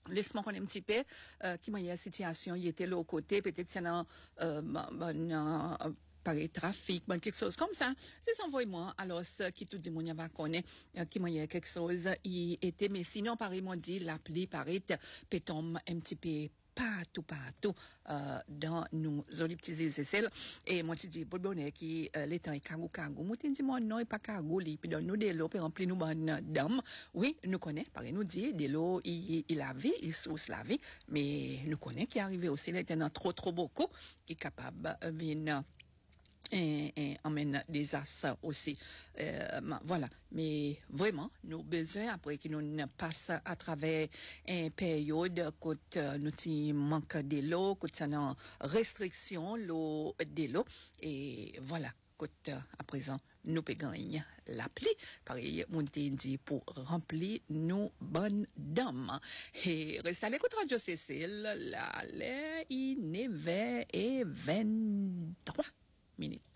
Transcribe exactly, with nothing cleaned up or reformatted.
laisse-moi connaître un petit peu euh, qui m'a y a situation il était là au côté peut-être c'est un euh, bon euh, pareil trafic bon quelque chose comme ça c'est envoie-moi alors ce qui tout dit mon va connaître euh, qui m'a y a quelque chose il était mais sinon pareil m'ont dit l'appli paraît peut tomber un petit peu partout partout euh, dans nos jolies petites îles Seychelles et moi tu dis pour bonheur qui euh, l'état est cargo cargo moi tu dis moi non pas cargo li puis donne nous de l'eau puis remplir nous bonne dame oui nous connaît pareil nous dit de l'eau il il lavé il sauce lavé mais nous connaît qui arrivé aussi là était trop trop beaucoup qui est capable euh, venir et, et emmène des as aussi euh, voilà mais vraiment nous besoin après que nous passe à travers une période quand euh, nous ti manque de l'eau quand ça une restriction l'eau de l'eau et voilà quand euh, à présent nous peut gagner l'appli pareil mon dit pour remplir nos bonnes dames et reste à l'écoute Radio Cécile là il est neuf heures vingt-trois minutes.